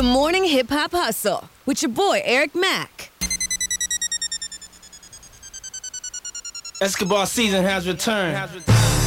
The Morning Hip Hop Hustle with your boy Eric Mack. Escobar season has returned.